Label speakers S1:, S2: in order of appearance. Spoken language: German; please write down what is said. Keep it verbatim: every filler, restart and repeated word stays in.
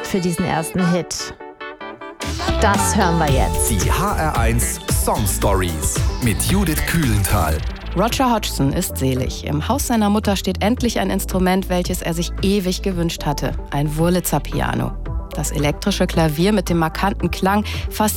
S1: für diesen ersten Hit? Das hören wir jetzt.
S2: Die H R eins Song Stories mit Judith Kühlenthal.
S3: Roger Hodgson ist selig. Im Haus seiner Mutter steht endlich ein Instrument, welches er sich ewig gewünscht hatte. Ein Wurlitzer Piano. Das elektrische Klavier mit dem markanten Klang fasziniert